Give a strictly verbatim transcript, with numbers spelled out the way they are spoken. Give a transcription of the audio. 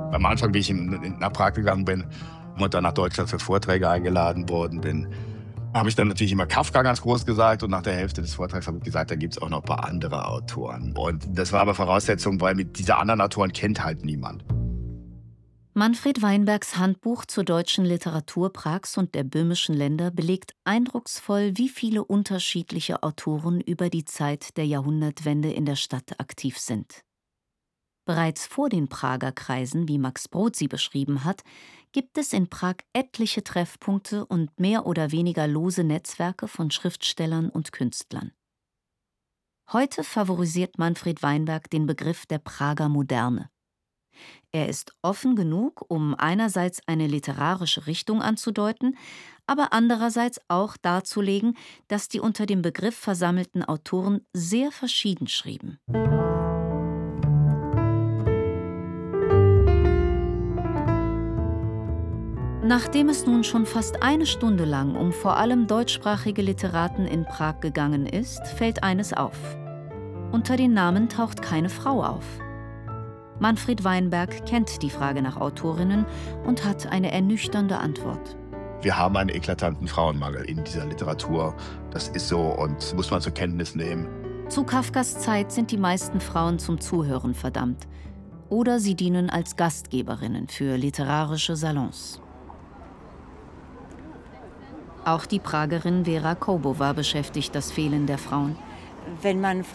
Am Anfang, wie ich in, in, nach Prag gegangen bin und dann nach Deutschland für Vorträge eingeladen worden bin, habe ich dann natürlich immer Kafka ganz groß gesagt und nach der Hälfte des Vortrags habe ich gesagt, da gibt es auch noch ein paar andere Autoren. Und das war aber Voraussetzung, weil mit dieser anderen Autoren kennt halt niemand. Manfred Weinbergs Handbuch zur deutschen Literatur Prags und der böhmischen Länder belegt eindrucksvoll, wie viele unterschiedliche Autoren über die Zeit der Jahrhundertwende in der Stadt aktiv sind. Bereits vor den Prager Kreisen, wie Max Brod sie beschrieben hat, gibt es in Prag etliche Treffpunkte und mehr oder weniger lose Netzwerke von Schriftstellern und Künstlern. Heute favorisiert Manfred Weinberg den Begriff der Prager Moderne. Er ist offen genug, um einerseits eine literarische Richtung anzudeuten, aber andererseits auch darzulegen, dass die unter dem Begriff versammelten Autoren sehr verschieden schrieben. Nachdem es nun schon fast eine Stunde lang um vor allem deutschsprachige Literaten in Prag gegangen ist, fällt eines auf. Unter den Namen taucht keine Frau auf. Manfred Weinberg kennt die Frage nach Autorinnen und hat eine ernüchternde Antwort. Wir haben einen eklatanten Frauenmangel in dieser Literatur. Das ist so und muss man zur Kenntnis nehmen. Zu Kafkas Zeit sind die meisten Frauen zum Zuhören verdammt. Oder sie dienen als Gastgeberinnen für literarische Salons. Auch die Pragerin Vera Koubova beschäftigt das Fehlen der Frauen. Wenn man